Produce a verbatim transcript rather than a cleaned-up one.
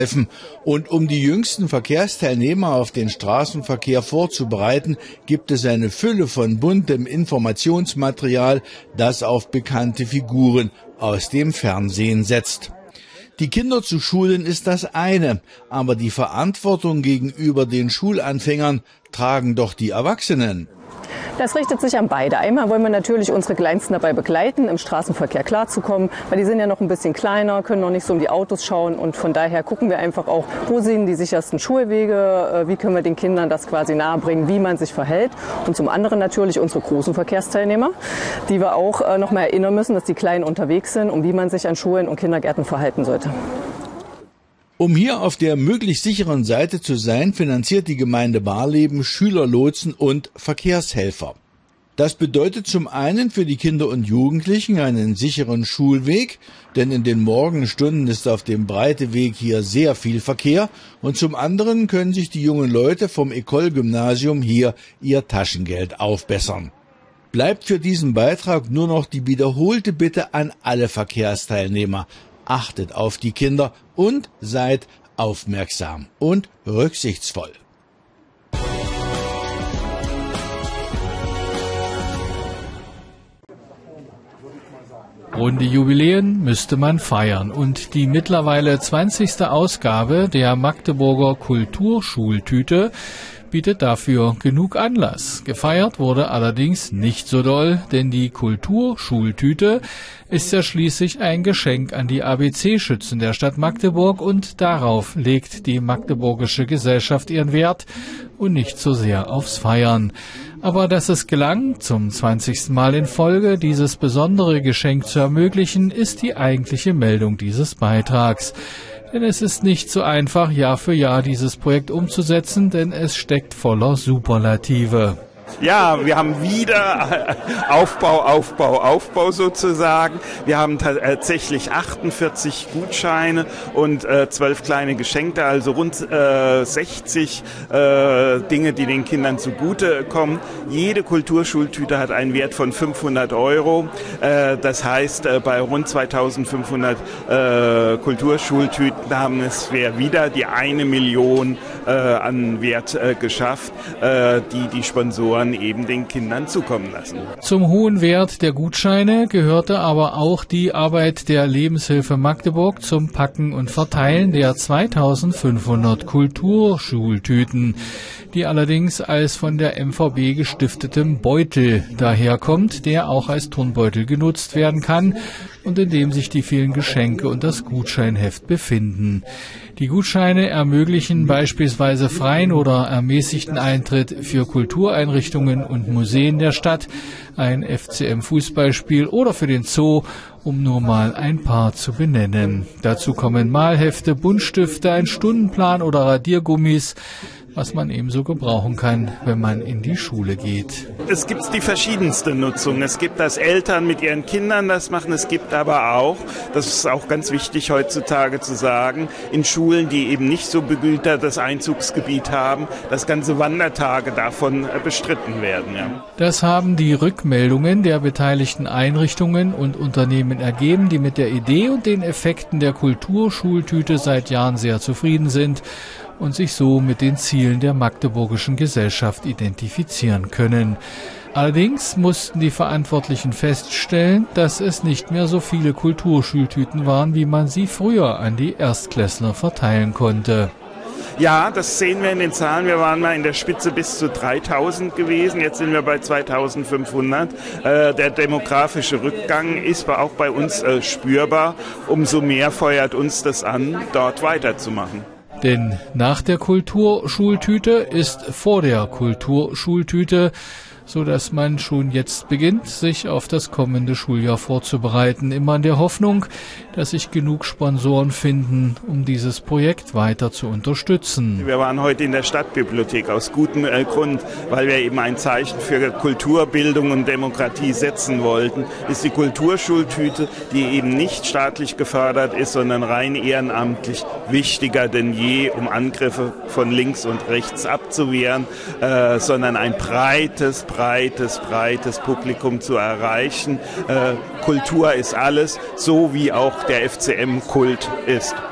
Und um die jüngsten Verkehrsteilnehmer auf den Straßenverkehr vorzubereiten, gibt es eine Fülle von buntem Informationsmaterial, das auf bekannte Figuren aus dem Fernsehen setzt. Die Kinder zu schulen ist das eine, aber die Verantwortung gegenüber den Schulanfängern tragen doch die Erwachsenen. Das richtet sich an beide. Einmal wollen wir natürlich unsere Kleinsten dabei begleiten, im Straßenverkehr klarzukommen, weil die sind ja noch ein bisschen kleiner, können noch nicht so um die Autos schauen und von daher gucken wir einfach auch, wo sind die sichersten Schulwege, wie können wir den Kindern das quasi nahebringen, wie man sich verhält. Und zum anderen natürlich unsere großen Verkehrsteilnehmer, die wir auch noch mal erinnern müssen, dass die Kleinen unterwegs sind und wie man sich an Schulen und Kindergärten verhalten sollte. Um hier auf der möglichst sicheren Seite zu sein, finanziert die Gemeinde Barleben Schülerlotsen und Verkehrshelfer. Das bedeutet zum einen für die Kinder und Jugendlichen einen sicheren Schulweg, denn in den Morgenstunden ist auf dem Breiteweg hier sehr viel Verkehr, und zum anderen können sich die jungen Leute vom Ecole-Gymnasium hier ihr Taschengeld aufbessern. Bleibt für diesen Beitrag nur noch die wiederholte Bitte an alle Verkehrsteilnehmer: Achtet auf die Kinder und seid aufmerksam und rücksichtsvoll. Runde Jubiläen müsste man feiern und die mittlerweile zwanzigste Ausgabe der Magdeburger Kulturschultüte bietet dafür genug Anlass. Gefeiert wurde allerdings nicht so doll, denn die Kulturschultüte ist ja schließlich ein Geschenk an die A B C-Schützen der Stadt Magdeburg und darauf legt die magdeburgische Gesellschaft ihren Wert und nicht so sehr aufs Feiern. Aber dass es gelang, zum zwanzigsten Mal in Folge dieses besondere Geschenk zu ermöglichen, ist die eigentliche Meldung dieses Beitrags. Denn es ist nicht so einfach, Jahr für Jahr dieses Projekt umzusetzen, denn es steckt voller Superlative. Ja, wir haben wieder Aufbau, Aufbau, Aufbau sozusagen. Wir haben tatsächlich achtundvierzig Gutscheine und äh, zwölf kleine Geschenke, also rund äh, sechzig äh, Dinge, die den Kindern zugute kommen. Jede Kulturschultüte hat einen Wert von fünfhundert Euro. Äh, das heißt, äh, bei rund zweitausendfünfhundert äh, Kulturschultüten haben es wir wieder die eine Million äh, an Wert äh, geschafft, äh, die die Sponsoren eben den Kindern zukommen lassen. Zum hohen Wert der Gutscheine gehörte aber auch die Arbeit der Lebenshilfe Magdeburg zum Packen und Verteilen der zweitausendfünfhundert Kulturschultüten, die allerdings als von der M V B gestiftetem Beutel daherkommt, der auch als Turnbeutel genutzt werden kann und in dem sich die vielen Geschenke und das Gutscheinheft befinden. Die Gutscheine ermöglichen beispielsweise freien oder ermäßigten Eintritt für Kultureinrichtungen und Museen der Stadt, ein F C M-Fußballspiel oder für den Zoo, um nur mal ein paar zu benennen. Dazu kommen Malhefte, Buntstifte, ein Stundenplan oder Radiergummis, was man ebenso gebrauchen kann, wenn man in die Schule geht. Es gibt die verschiedenste Nutzung. Es gibt, dass Eltern mit ihren Kindern das machen. Es gibt aber auch, das ist auch ganz wichtig heutzutage zu sagen, in Schulen, die eben nicht so begütertes Einzugsgebiet haben, dass ganze Wandertage davon bestritten werden. Ja. Das haben die Rückmeldungen der beteiligten Einrichtungen und Unternehmen ergeben, die mit der Idee und den Effekten der Kulturschultüte seit Jahren sehr zufrieden sind und sich so mit den Zielen der magdeburgischen Gesellschaft identifizieren können. Allerdings mussten die Verantwortlichen feststellen, dass es nicht mehr so viele Kulturschultüten waren, wie man sie früher an die Erstklässler verteilen konnte. Ja, das sehen wir in den Zahlen. Wir waren mal in der Spitze bis zu dreitausend gewesen. Jetzt sind wir bei zweitausendfünfhundert. Äh, der demografische Rückgang ist auch bei uns äh, spürbar. Umso mehr feuert uns das an, dort weiterzumachen. Denn nach der Kulturschultüte ist vor der Kulturschultüte, so dass man schon jetzt beginnt, sich auf das kommende Schuljahr vorzubereiten. Immer in der Hoffnung, dass sich genug Sponsoren finden, um dieses Projekt weiter zu unterstützen. Wir waren heute in der Stadtbibliothek aus gutem äh, Grund, weil wir eben ein Zeichen für Kulturbildung und Demokratie setzen wollten. Ist die Kulturschultüte, die eben nicht staatlich gefördert ist, sondern rein ehrenamtlich, wichtiger denn je, um Angriffe von links und rechts abzuwehren, äh, sondern ein breites, breites, breites Publikum zu erreichen. Äh, Kultur ist alles, so wie auch der F C M Kult ist.